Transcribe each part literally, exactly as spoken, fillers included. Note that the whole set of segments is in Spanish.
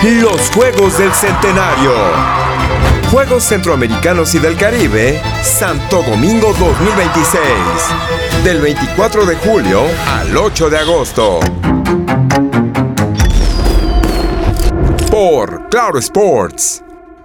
Los Juegos del Centenario. Juegos Centroamericanos y del Caribe, Santo Domingo dos mil veintiséis. Del veinticuatro de julio al ocho de agosto. Por Claro Sports.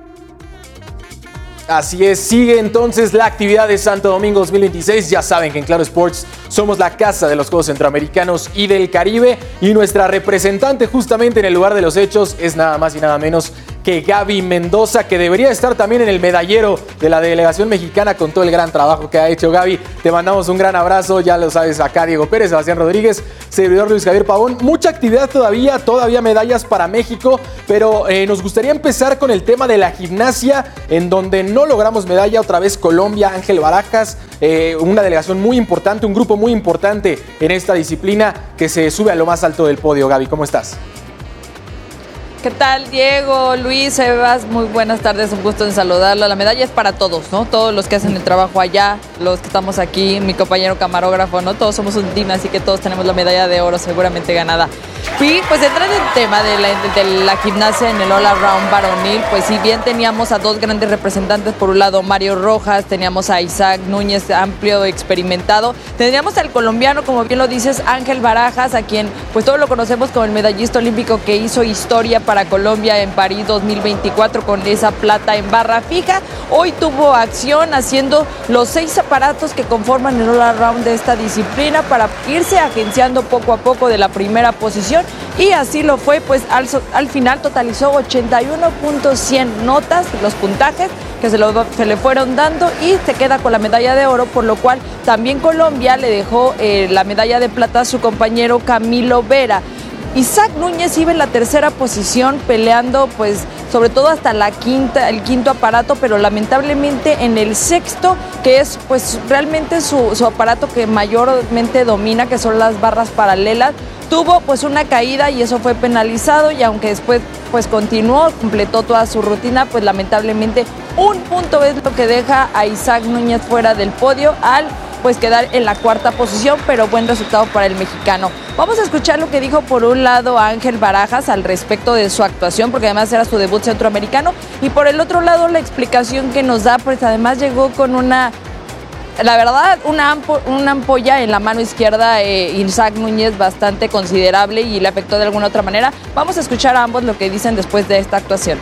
Así es, sigue entonces la actividad de Santo Domingo dos mil veintiséis. Ya saben que en Claro Sports somos la casa de los Juegos Centroamericanos y del Caribe. Y nuestra representante justamente en el lugar de los hechos es nada más y nada menos que Gaby Mendoza, que debería estar también en el medallero de la delegación mexicana con todo el gran trabajo que ha hecho. Gaby, te mandamos un gran abrazo, ya lo sabes, acá Diego Pérez, Sebastián Rodríguez, servidor Luis Javier Pavón. Mucha actividad todavía, todavía medallas para México, pero eh, nos gustaría empezar con el tema de la gimnasia, en donde no logramos medalla, otra vez Colombia, Ángel Barajas, eh, una delegación muy importante, un grupo muy importante en esta disciplina que se sube a lo más alto del podio. Gaby, ¿cómo estás? ¿Qué tal, Diego, Luis, Sebas? Muy buenas tardes, un gusto en saludarlo. La medalla es para todos, ¿no? Todos los que hacen el trabajo allá, los que estamos aquí, mi compañero camarógrafo, ¿no? Todos somos un team, así que todos tenemos la medalla de oro seguramente ganada. Y pues entrando en el tema de la, de la gimnasia en el All Around varonil, pues si bien teníamos a dos grandes representantes, por un lado Mario Rojas, teníamos a Isaac Núñez, amplio, experimentado, tendríamos al colombiano, como bien lo dices, Ángel Barajas, a quien pues todos lo conocemos como el medallista olímpico que hizo historia para Colombia en París dos mil veinticuatro con esa plata en barra fija. Hoy tuvo acción haciendo los seis aparatos que conforman el All Around de esta disciplina para irse agenciando poco a poco de la primera posición, y así lo fue, pues al, al final totalizó ochenta y uno punto cien notas, los puntajes que se, lo, se le fueron dando, y se queda con la medalla de oro, por lo cual también Colombia le dejó eh, la medalla de plata a su compañero Camilo Vera. Isaac Núñez iba en la tercera posición peleando pues sobre todo hasta la quinta, el quinto aparato, pero lamentablemente en el sexto, que es pues realmente su, su aparato que mayormente domina, que son las barras paralelas, tuvo pues una caída y eso fue penalizado, y aunque después pues continuó, completó toda su rutina, pues lamentablemente un punto es lo que deja a Isaac Núñez fuera del podio al pues quedar en la cuarta posición, pero buen resultado para el mexicano. Vamos a escuchar lo que dijo por un lado Ángel Barajas al respecto de su actuación, porque además era su debut centroamericano, y por el otro lado la explicación que nos da, pues además llegó con una, la verdad, una, ampo, una ampolla en la mano izquierda, eh, Isaac Núñez, bastante considerable, y le afectó de alguna otra manera. Vamos a escuchar a ambos lo que dicen después de esta actuación.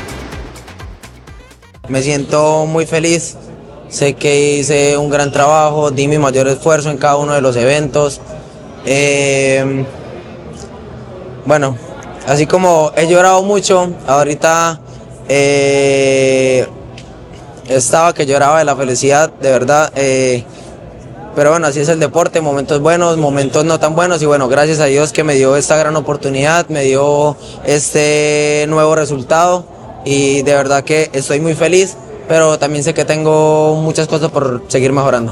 Me siento muy feliz. Sé que hice un gran trabajo, di mi mayor esfuerzo en cada uno de los eventos. Eh, bueno, así como he llorado mucho, ahorita eh, estaba que lloraba de la felicidad, de verdad. Eh, pero bueno, así es el deporte, momentos buenos, momentos no tan buenos, y bueno, gracias a Dios que me dio esta gran oportunidad, me dio este nuevo resultado, y de verdad que estoy muy feliz. Pero también sé que tengo muchas cosas por seguir mejorando.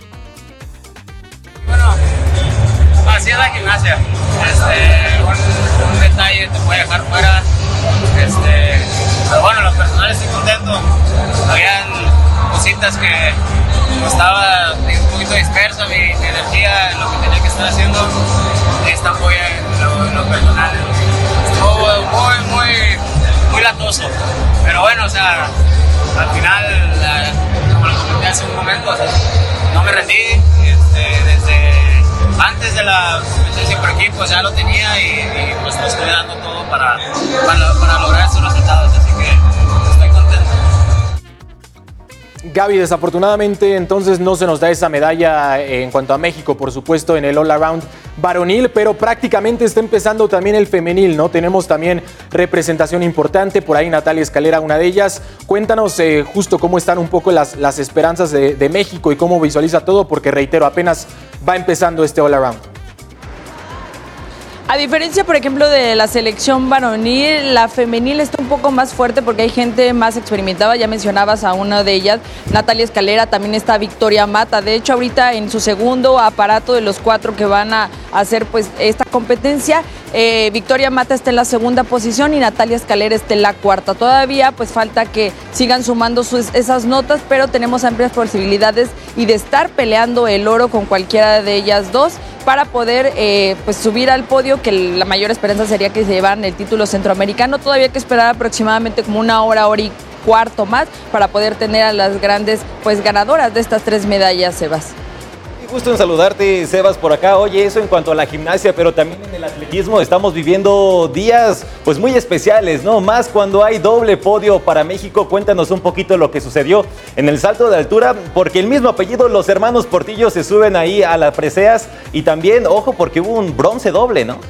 Bueno, así es la gimnasia. Este, un, un detalle te puede dejar fuera. Este, pero bueno, en lo personal estoy contento. Habían cositas que estaba un poquito dispersa mi, mi energía en lo que tenía que estar haciendo. Esta fue en lo, en lo personal. Estuvo muy, muy, muy latoso. Pero bueno, o sea, al final, como lo comenté hace un momento, o sea, no me rendí. Este, desde antes de la competencia por equipos ya lo tenía, y, y pues lo estoy dando todo para, para, para lograr esos resultados, así que estoy contento. Gaby, desafortunadamente entonces no se nos da esa medalla en cuanto a México, por supuesto, en el All Around varonil, pero prácticamente está empezando también el femenil, ¿no? Tenemos también representación importante, por ahí Natalia Escalera, una de ellas. Cuéntanos eh, justo cómo están un poco las, las esperanzas de, de México y cómo visualiza todo, porque reitero, apenas va empezando este All Around. A diferencia, por ejemplo, de la selección varonil, la femenil está un poco más fuerte porque hay gente más experimentada. Ya mencionabas a una de ellas, Natalia Escalera, también está Victoria Mata. De hecho, ahorita en su segundo aparato de los cuatro que van a hacer pues esta competencia, eh, Victoria Mata está en la segunda posición y Natalia Escalera está en la cuarta. Todavía pues falta que sigan sumando sus, esas notas, pero tenemos amplias posibilidades y de estar peleando el oro con cualquiera de ellas dos para poder eh, pues subir al podio, que la mayor esperanza sería que se llevaran el título centroamericano. Todavía hay que esperar aproximadamente como una hora, hora y cuarto más para poder tener a las grandes pues ganadoras de estas tres medallas, Sebas. Gusto en saludarte, Sebas, por acá. Oye, eso en cuanto a la gimnasia, pero también en el atletismo estamos viviendo días pues muy especiales, ¿no? Más cuando hay doble podio para México. Cuéntanos un poquito lo que sucedió en el salto de altura, porque el mismo apellido, los hermanos Portillo, se suben ahí a las preseas y también, ojo, porque hubo un bronce doble, ¿no?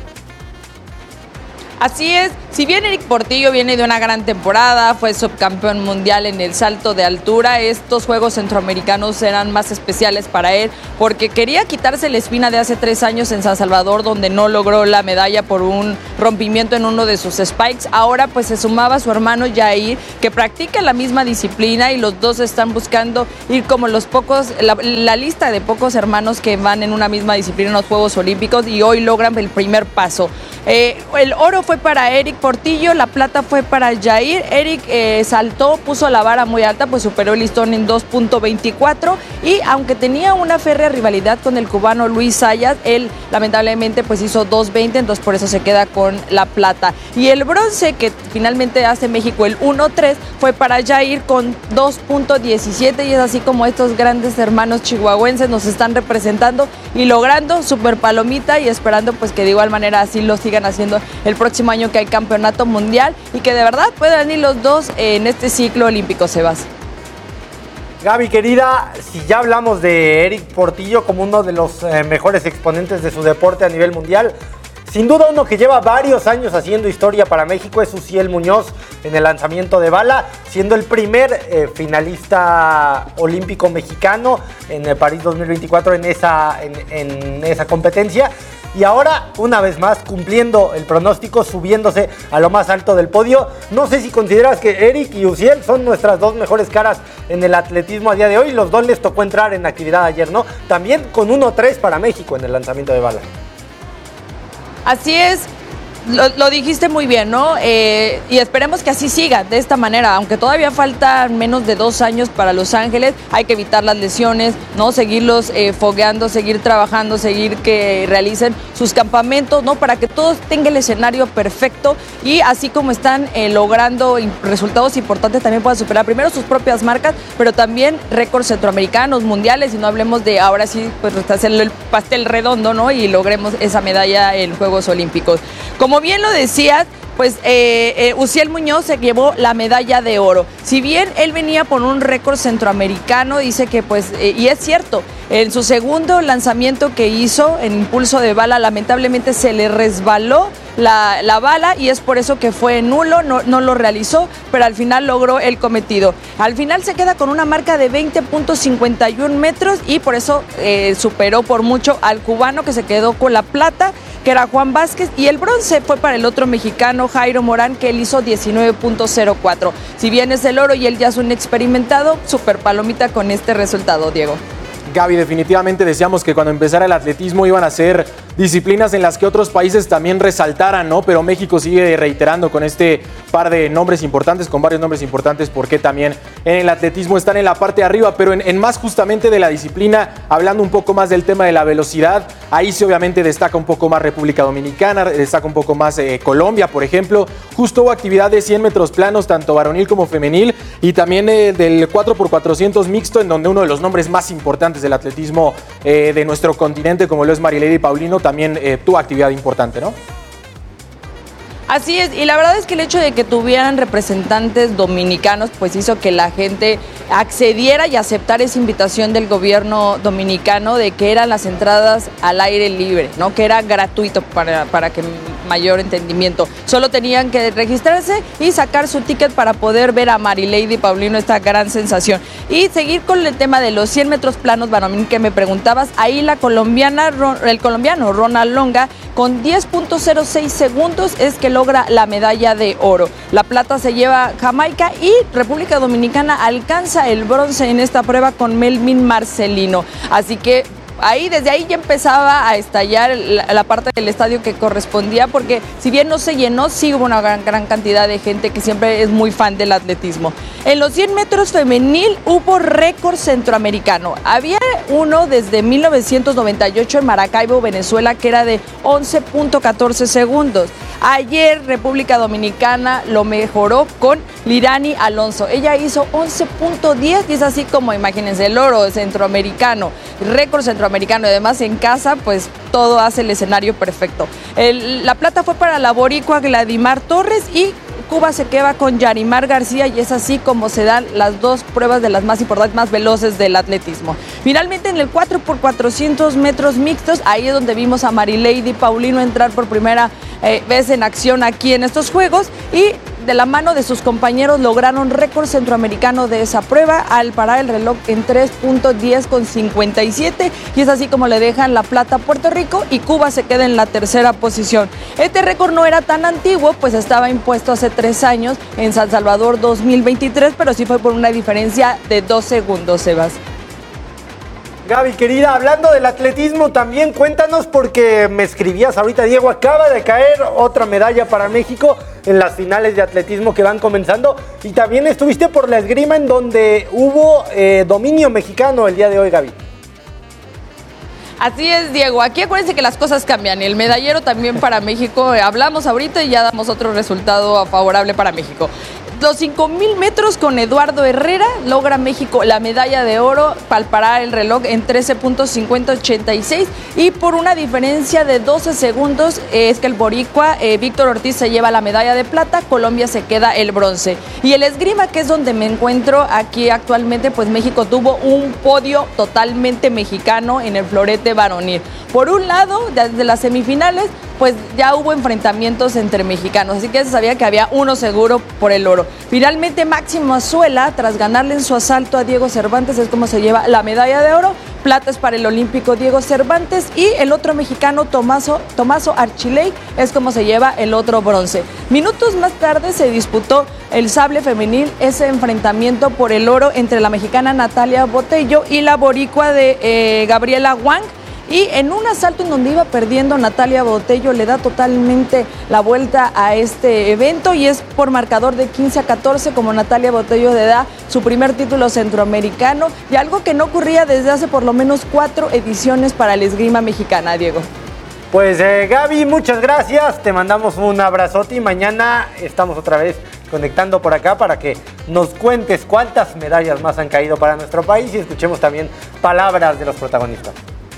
Así es, si bien Eric Portillo viene de una gran temporada, fue subcampeón mundial en el salto de altura, estos Juegos Centroamericanos eran más especiales para él porque quería quitarse la espina de hace tres años en San Salvador, donde no logró la medalla por un rompimiento en uno de sus spikes. Ahora pues se sumaba su hermano Jair, que practica la misma disciplina, y los dos están buscando ir como los pocos, la, la lista de pocos hermanos que van en una misma disciplina en los Juegos Olímpicos, y hoy logran el primer paso. Eh, el oro fue para Eric Portillo, la plata fue para Jair. Eric eh, saltó, puso la vara muy alta, pues superó el listón en dos punto veinticuatro, y aunque tenía una férrea rivalidad con el cubano Luis Sayas, él lamentablemente pues hizo dos veinte, entonces por eso se queda con la plata. Y el bronce, que finalmente hace México el uno tres, fue para Jair con dos punto diecisiete, y es así como estos grandes hermanos chihuahuenses nos están representando y logrando super palomita, y esperando pues que de igual manera así lo sigan haciendo el próximo año que hay campeonato mundial, y que de verdad puedan ir los dos en este ciclo olímpico, Sebas. Gaby, querida, si ya hablamos de Eric Portillo como uno de los eh, mejores exponentes de su deporte a nivel mundial, sin duda uno que lleva varios años haciendo historia para México es Uziel Muñoz en el lanzamiento de bala, siendo el primer eh, finalista olímpico mexicano en el París dos mil veinticuatro en esa, en, en esa competencia. Y ahora, una vez más, cumpliendo el pronóstico, subiéndose a lo más alto del podio. No sé si consideras que Eric y Uziel son nuestras dos mejores caras en el atletismo a día de hoy. Los dos les tocó entrar en actividad ayer, ¿no? También con uno tres para México en el lanzamiento de bala. Así es. Lo, lo dijiste muy bien, ¿no? Eh, y esperemos que así siga, de esta manera, aunque todavía faltan menos de dos años para Los Ángeles, hay que evitar las lesiones, ¿no? Seguirlos eh, fogueando, seguir trabajando, seguir que realicen sus campamentos, ¿no? Para que todos tengan el escenario perfecto, y así como están eh, logrando resultados importantes, también puedan superar primero sus propias marcas, pero también récords centroamericanos, mundiales, y no hablemos de ahora sí, pues hacer el pastel redondo, ¿no? Y logremos esa medalla en Juegos Olímpicos. Como bien lo decías, pues eh, eh, Uziel Muñoz se llevó la medalla de oro. Si bien él venía por un récord centroamericano, dice que pues, eh, y es cierto, en su segundo lanzamiento que hizo en impulso de bala, lamentablemente se le resbaló la, la bala, y es por eso que fue nulo, no, no lo realizó, pero al final logró el cometido. Al final se queda con una marca de veinte punto cincuenta y uno metros, y por eso eh, superó por mucho al cubano, que se quedó con la plata, que era Juan Vázquez, y el bronce fue para el otro mexicano, Jairo Morán, que él hizo diecinueve punto cero cuatro. Si bien es el oro y él ya es un experimentado, super palomita con este resultado, Diego. Gaby, definitivamente decíamos que cuando empezara el atletismo iban a ser disciplinas en las que otros países también resaltaran, ¿no? Pero México sigue reiterando con este par de nombres importantes, con varios nombres importantes, porque también en el atletismo están en la parte de arriba, pero en, en más justamente de la disciplina, hablando un poco más del tema de la velocidad, ahí sí obviamente destaca un poco más República Dominicana, destaca un poco más eh, Colombia, por ejemplo. Justo hubo actividad de cien metros planos, tanto varonil como femenil, y también eh, del cuatro por cuatrocientos mixto, en donde uno de los nombres más importantes del atletismo eh, de nuestro continente, como lo es Marilady Paulino, también eh, tuvo actividad importante, ¿no? Así es, y la verdad es que el hecho de que tuvieran representantes dominicanos pues hizo que la gente accediera y aceptara esa invitación del gobierno dominicano de que eran las entradas al aire libre, ¿no? Que era gratuito para, para que mayor entendimiento. Solo tenían que registrarse y sacar su ticket para poder ver a Marilady Paulino, esta gran sensación. Y seguir con el tema de los cien metros planos varonil que me preguntabas, ahí la colombiana, el colombiano Ronald Longa, con diez punto cero seis segundos es que logra la medalla de oro. La plata se lleva Jamaica, y República Dominicana alcanza el bronce en esta prueba con Melvin Marcelino. Así que ahí, desde ahí ya empezaba a estallar la, la parte del estadio que correspondía, porque si bien no se llenó, sí hubo una gran, gran cantidad de gente que siempre es muy fan del atletismo. En los cien metros femenil hubo récord centroamericano. Había uno desde mil novecientos noventa y ocho en Maracaibo, Venezuela, que era de once punto catorce segundos. Ayer República Dominicana lo mejoró con Lirani Alonso. Ella hizo once punto diez y es así como, imagínense, el oro centroamericano, récord centroamericano, y además en casa, pues todo hace el escenario perfecto. El, la plata fue para la boricua Gladimar Torres y Cuba se queda con Yarimar García, y es así como se dan las dos pruebas de las más importantes, más veloces del atletismo. Finalmente, en el cuatro por cuatrocientos metros mixtos, ahí es donde vimos a Marilady Paulino entrar por primera eh, vez en acción aquí en estos Juegos, y de la mano de sus compañeros lograron récord centroamericano de esa prueba al parar el reloj en tres punto diez con cincuenta y siete, y es así como le dejan la plata a Puerto Rico y Cuba se queda en la tercera posición. Este récord no era tan antiguo, pues estaba impuesto hace tres años en San Salvador dos mil veintitrés, pero sí fue por una diferencia de dos segundos, Sebas. Gaby, querida, hablando del atletismo también, cuéntanos, porque me escribías ahorita, Diego, acaba de caer otra medalla para México en las finales de atletismo que van comenzando, y también estuviste por la esgrima en donde hubo eh, dominio mexicano el día de hoy, Gaby. Así es, Diego. Aquí acuérdense que las cosas cambian y el medallero también para México. Hablamos ahorita y ya damos otro resultado favorable para México. Los cinco mil metros con Eduardo Herrera logra México la medalla de oro al parar el reloj en trece punto cincuenta ochenta y seis, y por una diferencia de doce segundos eh, es que el boricua eh, Víctor Ortiz se lleva la medalla de plata, Colombia se queda el bronce. Y el esgrima, que es donde me encuentro aquí actualmente, pues México tuvo un podio totalmente mexicano en el florete varonil. Por un lado, desde las semifinales, pues ya hubo enfrentamientos entre mexicanos, así que se sabía que había uno seguro por el oro. Finalmente, Máximo Azuela, tras ganarle en su asalto a Diego Cervantes, es como se lleva la medalla de oro. Plata es para el olímpico Diego Cervantes, y el otro mexicano, Tomaso, Tomaso Archiley, es como se lleva el otro bronce. Minutos más tarde se disputó el sable femenil, ese enfrentamiento por el oro entre la mexicana Natalia Botello y la boricua de eh, Gabriela Wang. Y en un asalto en donde iba perdiendo, Natalia Botello le da totalmente la vuelta a este evento, y es por marcador de quince a catorce como Natalia Botello le da su primer título centroamericano, y algo que no ocurría desde hace por lo menos cuatro ediciones para la esgrima mexicana, Diego. Pues eh, Gaby, muchas gracias, te mandamos un abrazote y mañana estamos otra vez conectando por acá para que nos cuentes cuántas medallas más han caído para nuestro país y escuchemos también palabras de los protagonistas.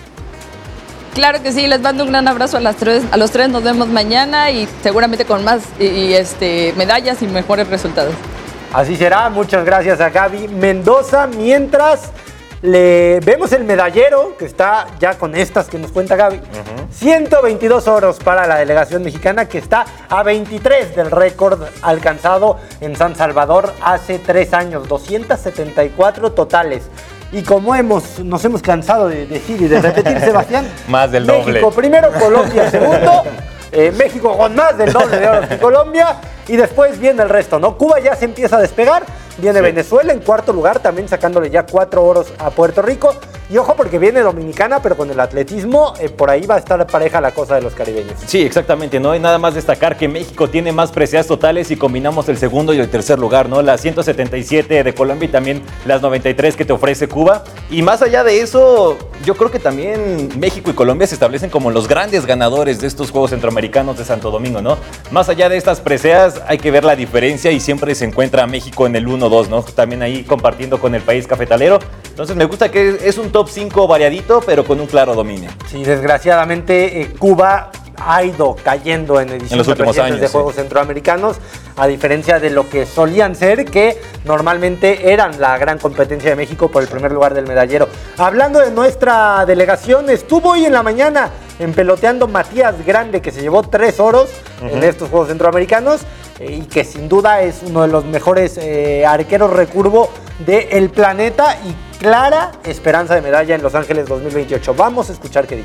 Claro que sí, les mando un gran abrazo a las tres, a los tres, nos vemos mañana y seguramente con más y, y este, medallas y mejores resultados. Así será, muchas gracias a Gaby Mendoza. Mientras le vemos el medallero que está ya con estas que nos cuenta Gaby. Uh-huh. ciento veintidós oros para la delegación mexicana, que está a veintitrés del récord alcanzado en San Salvador hace tres años, doscientos setenta y cuatro totales. Y como hemos, nos hemos cansado de decir y de repetir, Sebastián, más del México doble. Primero, Colombia segundo, eh, México con más del doble de oro que Colombia, y después viene el resto, ¿no? Cuba ya se empieza a despegar, viene sí. Venezuela en cuarto lugar, también sacándole ya cuatro oros a Puerto Rico. Y ojo, porque viene Dominicana, pero con el atletismo, eh, por ahí va a estar pareja la cosa de los caribeños. Sí, exactamente, ¿no? Y nada más destacar que México tiene más preseas totales y combinamos el segundo y el tercer lugar, ¿no? Las ciento setenta y siete de Colombia y también las noventa y tres que te ofrece Cuba. Y más allá de eso, yo creo que también México y Colombia se establecen como los grandes ganadores de estos Juegos Centroamericanos de Santo Domingo, ¿no? Más allá de estas preseas, hay que ver la diferencia y siempre se encuentra México en el uno dos, ¿no? También ahí compartiendo con el país cafetalero. Entonces me gusta que es un top cinco variadito, pero con un claro dominio. Sí, desgraciadamente eh, Cuba ha ido cayendo en ediciones en los últimos años de Juegos sí. Centroamericanos, a diferencia de lo que solían ser, que normalmente eran la gran competencia de México por el primer lugar del medallero. Hablando de nuestra delegación, estuvo hoy en la mañana en peloteando Matías Grande, que se llevó tres oros uh-huh. en estos Juegos Centroamericanos, eh, y que sin duda es uno de los mejores eh, arqueros recurvo del planeta y clara esperanza de medalla en Los Ángeles dos mil veintiocho. Vamos a escuchar qué dijo.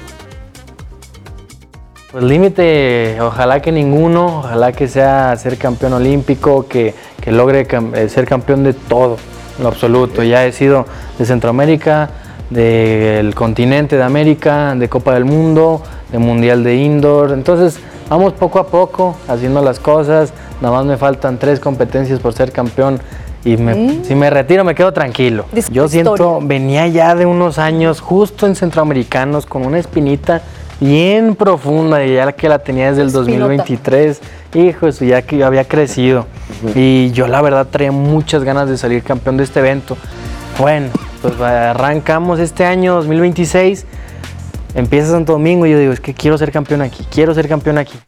Pues límite, ojalá que ninguno, ojalá que sea ser campeón olímpico, que, que logre cam- ser campeón de todo, en lo absoluto. Ya he sido de Centroamérica, del continente de América, de Copa del Mundo, de Mundial de Indoor. Entonces vamos poco a poco haciendo las cosas. Nada más me faltan tres competencias por ser campeón y me, mm. si me retiro me quedo tranquilo. Disc Yo siento, historia. venía ya de unos años justo en Centroamericanos con una espinita bien profunda y ya que la tenía desde el dos mil veintitrés. Hijo, eso ya que había crecido. Uh-huh. Y yo la verdad traía muchas ganas de salir campeón de este evento. Bueno, pues arrancamos este año dos mil veintiséis, empieza Santo Domingo y yo digo, es que quiero ser campeón aquí, quiero ser campeón aquí.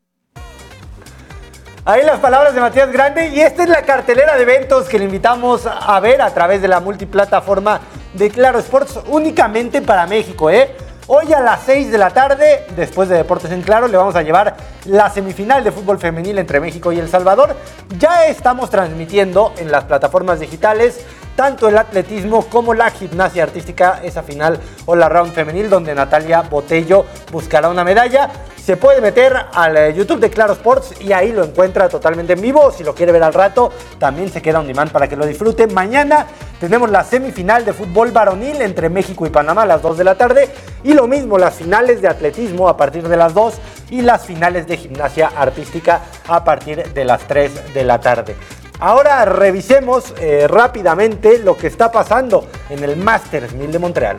Ahí las palabras de Matías Grande, y esta es la cartelera de eventos que le invitamos a ver a través de la multiplataforma de Claro Sports, únicamente para México, ¿eh? Hoy a las seis de la tarde, después de Deportes en Claro, le vamos a llevar la semifinal de fútbol femenil entre México y El Salvador. Ya estamos transmitiendo en las plataformas digitales tanto el atletismo como la gimnasia artística, esa final o la round femenil, donde Natalia Botello buscará una medalla. Se puede meter al YouTube de Claro Sports y ahí lo encuentra totalmente en vivo. Si lo quiere ver al rato, también se queda on demand para que lo disfrute. Mañana tenemos la semifinal de fútbol varonil entre México y Panamá a las dos de la tarde. Y lo mismo, las finales de atletismo a partir de las dos y las finales de gimnasia artística a partir de las tres de la tarde. Ahora revisemos eh, rápidamente lo que está pasando en el Masters mil de Montreal.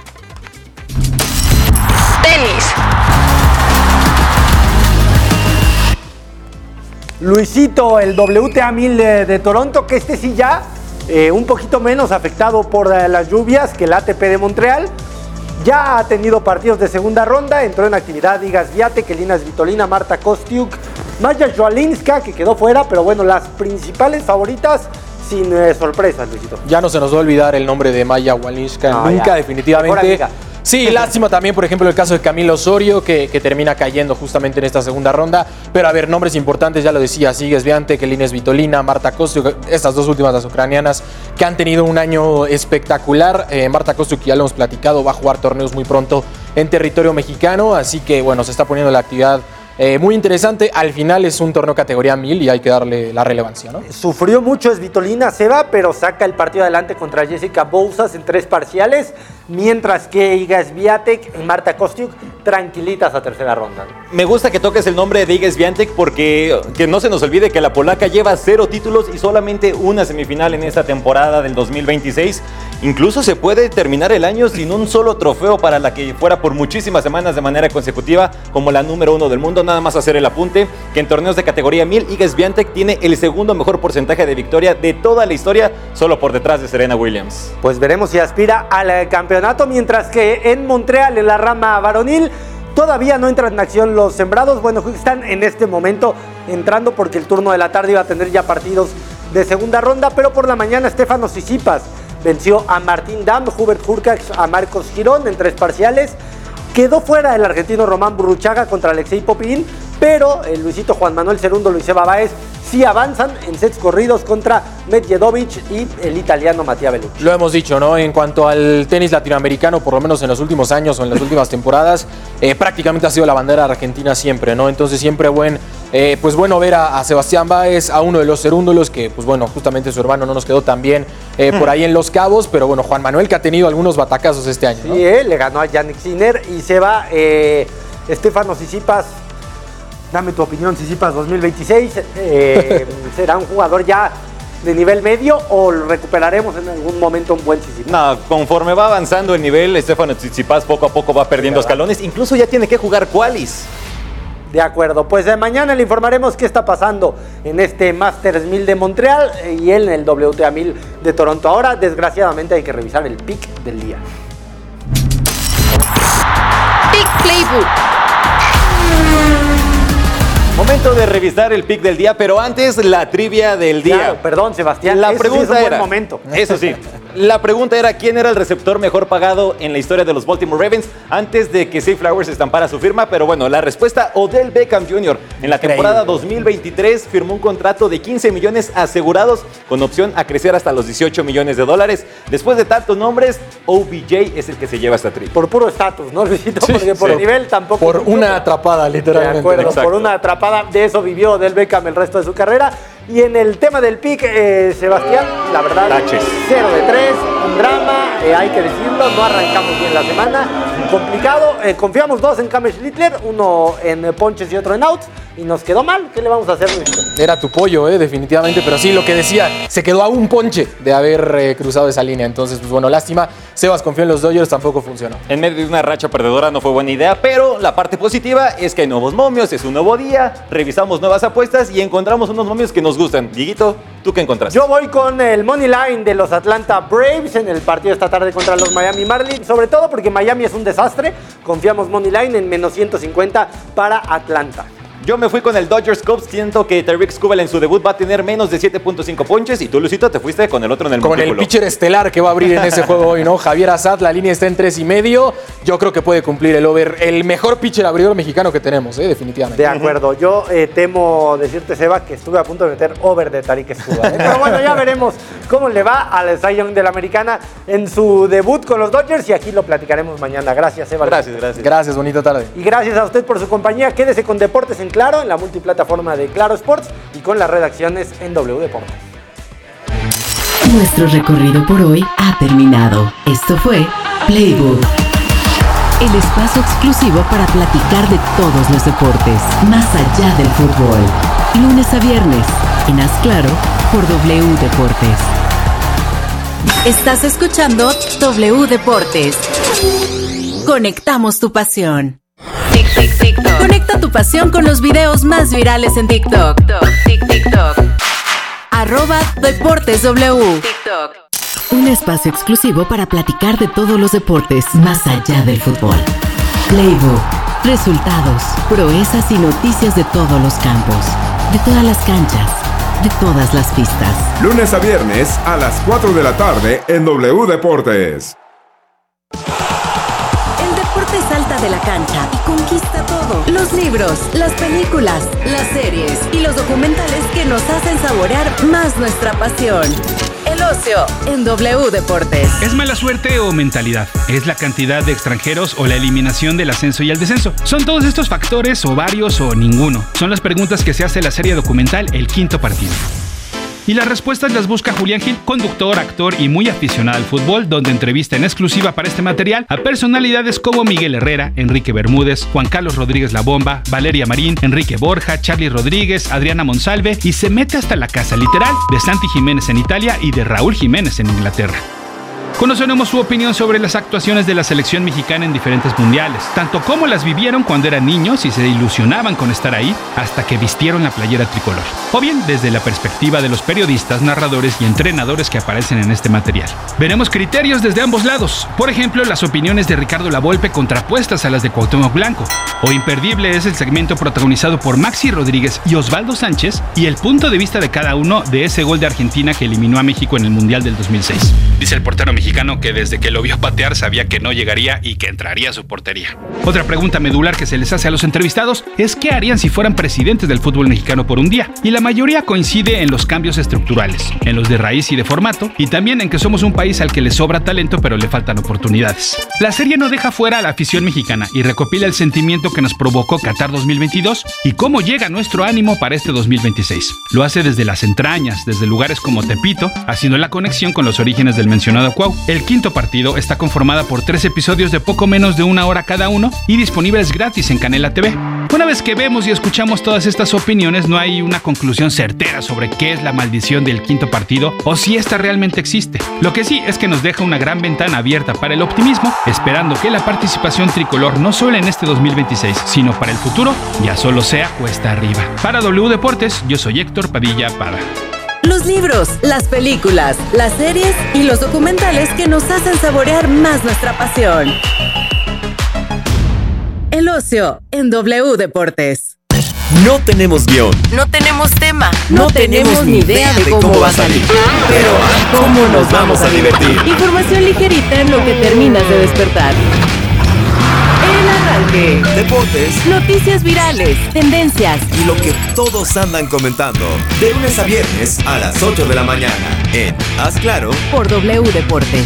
Tenis. Luisito, el W T A mil de, de Toronto, que este sí ya eh, un poquito menos afectado por eh, las lluvias que el A T P de Montreal. Ya ha tenido partidos de segunda ronda, entró en actividad Iga Swiatek, Elina Svitolina, Marta Kostyuk, Maya Joalinska, que quedó fuera, pero bueno, las principales favoritas sin eh, sorpresas, Luisito. Ya no se nos va a olvidar el nombre de Maya Joalinska, no, nunca, ya. definitivamente. Sí, lástima también, por ejemplo, el caso de Camilo Osorio, que, que termina cayendo justamente en esta segunda ronda. Pero a ver, nombres importantes, ya lo decía, Iga Swiatek, Elina Svitolina, Marta Kostyuk, estas dos últimas, las ucranianas, que han tenido un año espectacular. Eh, Marta Kostyuk, ya lo hemos platicado, va a jugar torneos muy pronto en territorio mexicano, así que bueno, se está poniendo la actividad Eh, muy interesante. Al final es un torneo categoría mil y hay que darle la relevancia, ¿no? Sufrió mucho Svitolina Seba, pero saca el partido adelante contra Jessica Bouzas en tres parciales, mientras que Iga Swiatek y Marta Kostyuk tranquilitas a tercera ronda. Me gusta que toques el nombre de Iga Swiatek porque que no se nos olvide que la polaca lleva cero títulos y solamente una semifinal en esta temporada del dos mil veintiséis. Incluso se puede terminar el año sin un solo trofeo para la que fuera por muchísimas semanas de manera consecutiva como la número uno del mundo. Nada más hacer el apunte que en torneos de categoría mil, Iga Swiatek tiene el segundo mejor porcentaje de victoria de toda la historia, solo por detrás de Serena Williams. Pues veremos si aspira al campeonato, mientras que en Montreal, en la rama varonil, todavía no entran en acción los sembrados. Bueno, están en este momento entrando porque el turno de la tarde iba a tener ya partidos de segunda ronda, pero por la mañana Stefano Tsitsipas venció a Martín Dam, Hubert Hurkacz a Marcos Girón en tres parciales. Quedó fuera el argentino Román Burruchaga contra Alexei Popín, pero el Luisito Juan Manuel Cerundo, Luis Eva Báez sí avanzan en sets corridos contra Medjedovic y el italiano Mattia Bellucci. Lo hemos dicho, ¿no? En cuanto al tenis latinoamericano, por lo menos en los últimos años o en las últimas temporadas, eh, prácticamente ha sido la bandera argentina siempre, ¿no? Entonces siempre buen, eh, pues bueno ver a, a Sebastián Báez, a uno de los cerúndolos, que pues bueno, justamente su hermano no nos quedó tan bien eh, por ahí en Los Cabos, pero bueno, Juan Manuel que ha tenido algunos batacazos este año, ¿no? Sí, eh, le ganó a Yannick Sinner y se va eh, Stefano Tsitsipas. Dame tu opinión, Tsitsipas dos mil veintiséis, eh, ¿será un jugador ya de nivel medio o recuperaremos en algún momento un buen Tsitsipas? No, conforme va avanzando el nivel, Stefano Tsitsipas poco a poco va perdiendo escalones, incluso ya tiene que jugar qualis. De acuerdo, pues de mañana le informaremos qué está pasando en este Masters mil de Montreal y en el W T A mil de Toronto. Ahora, desgraciadamente, hay que revisar el pick del día. Pick Playbook. Momento de revisar el pick del día, pero antes la trivia del día. Claro, perdón, Sebastián. La eso pregunta sí es un era, buen momento. Eso sí. La pregunta era quién era el receptor mejor pagado en la historia de los Baltimore Ravens antes de que Zay Flowers estampara su firma, pero bueno, la respuesta, Odell Beckham junior En la temporada dos mil veintitrés firmó un contrato de quince millones asegurados con opción a crecer hasta los dieciocho millones de dólares. Después de tantos nombres, O B J es el que se lleva esta trivia. Por puro estatus, ¿no, Luisito? Sí, Porque por sí. nivel tampoco. Por una atrapada, literalmente. De acuerdo, Exacto. por una atrapado. De eso vivió Odell Beckham el resto de su carrera. Y en el tema del pick, eh, Sebastián, la verdad, Taches. cero de tres, un drama, eh, hay que decirlo, no arrancamos bien la semana, complicado, eh, confiamos dos en Kamesh Littler, uno en eh, ponches y otro en outs, y nos quedó mal. ¿Qué le vamos a hacer, Luisito? Era tu pollo, eh, definitivamente, pero sí, lo que decía, se quedó a un ponche de haber eh, cruzado esa línea, entonces, pues bueno, lástima, Sebas confió en los Dodgers, tampoco funcionó. En medio de una racha perdedora no fue buena idea, pero la parte positiva es que hay nuevos momios, es un nuevo día, revisamos nuevas apuestas y encontramos unos momios que nos gustan. Dieguito, ¿tú qué encontraste? Yo voy con el money line de los Atlanta Braves en el partido esta tarde contra los Miami Marlins, sobre todo porque Miami es un desastre. Confiamos money line en menos ciento cincuenta para Atlanta. Yo me fui con el Dodgers Cubs, siento que Tarik Skubal en su debut va a tener menos de siete punto cinco ponches y tú, Luisito, te fuiste con el otro en el Con montículo. el pitcher estelar que va a abrir en ese juego hoy, ¿no? Javier Assad, la línea está en tres y medio. Yo creo que puede cumplir el over. El mejor pitcher abridor mexicano que tenemos, ¿eh? Definitivamente. De acuerdo. Yo eh, temo decirte, Seba, que estuve a punto de meter over de Tarik Skubal, ¿eh? Pero bueno, ya veremos cómo le va al Cy Young de la Americana en su debut con los Dodgers y aquí lo platicaremos mañana. Gracias, Seba. Gracias, gracias. Gracias, bonita tarde. Y gracias a usted por su compañía. Quédese con Deportes en Claro, en la multiplataforma de Claro Sports y con las redacciones en W Deportes. Nuestro recorrido por hoy ha terminado. Esto fue Playbook, el espacio exclusivo para platicar de todos los deportes, más allá del fútbol. Lunes a viernes, en Haz Claro, por W Deportes. Estás escuchando W Deportes. Conectamos tu pasión. Tic, tic, TikTok. Conecta tu pasión con los videos más virales en TikTok. Tic, TikTok. Arroba Deportes W. TikTok. Un espacio exclusivo para platicar de todos los deportes más allá del fútbol. Playbook. Resultados, proezas y noticias de todos los campos, de todas las canchas, de todas las pistas. Lunes a viernes a las cuatro de la tarde en W Deportes. El deporte salta de la cancha y conquista todo. Los libros, las películas, las series y los documentales que nos hacen saborear más nuestra pasión. El ocio en W Deportes. ¿Es mala suerte o mentalidad? ¿Es la cantidad de extranjeros o la eliminación del ascenso y el descenso? ¿Son todos estos factores o varios o ninguno? Son las preguntas que se hace la serie documental El Quinto Partido. Y las respuestas las busca Julián Gil, conductor, actor y muy aficionado al fútbol, donde entrevista en exclusiva para este material a personalidades como Miguel Herrera, Enrique Bermúdez, Juan Carlos Rodríguez La Bomba, Valeria Marín, Enrique Borja, Charly Rodríguez, Adriana Monsalve y se mete hasta la casa literal de Santi Jiménez en Italia y de Raúl Jiménez en Inglaterra. Conoceremos su opinión sobre las actuaciones de la selección mexicana en diferentes mundiales, tanto como las vivieron cuando eran niños y se ilusionaban con estar ahí hasta que vistieron la playera tricolor, o bien desde la perspectiva de los periodistas, narradores y entrenadores que aparecen en este material. Veremos criterios desde ambos lados, por ejemplo, las opiniones de Ricardo Lavolpe contrapuestas a las de Cuauhtémoc Blanco, o imperdible es el segmento protagonizado por Maxi Rodríguez y Osvaldo Sánchez y el punto de vista de cada uno de ese gol de Argentina que eliminó a México en el Mundial del dos mil seis. Dice el portero mexicano que desde que lo vio patear sabía que no llegaría y que entraría a su portería. Otra pregunta medular que se les hace a los entrevistados es qué harían si fueran presidentes del fútbol mexicano por un día, y la mayoría coincide en los cambios estructurales, en los de raíz y de formato, y también en que somos un país al que le sobra talento pero le faltan oportunidades. La serie no deja fuera a la afición mexicana y recopila el sentimiento que nos provocó Qatar dos mil veintidós y cómo llega nuestro ánimo para este dos mil veintiséis. Lo hace desde las entrañas, desde lugares como Tepito, haciendo la conexión con los orígenes del mencionado Cuau. El Quinto Partido está conformada por tres episodios de poco menos de una hora cada uno y disponibles gratis en Canela T V. Una vez que vemos y escuchamos todas estas opiniones, no hay una conclusión certera sobre qué es la maldición del Quinto Partido o si esta realmente existe. Lo que sí es que nos deja una gran ventana abierta para el optimismo, esperando que la participación tricolor no solo en este dos mil veintiséis, sino para el futuro, ya solo sea cuesta arriba. Para W Deportes, yo soy Héctor Padilla Pada. Los libros, las películas, las series y los documentales que nos hacen saborear más nuestra pasión. El ocio en W Deportes. No tenemos guión. No tenemos tema. No, no tenemos, tenemos ni idea de cómo, cómo va a salir. Pero ¿cómo nos vamos a divertir? Información ligerita en lo que terminas de despertar. El arranque. Deportes. Noticias virales. Tendencias. Y lo que todos andan comentando. De lunes a viernes a las ocho de la mañana. En Haz Claro. Por W Deportes.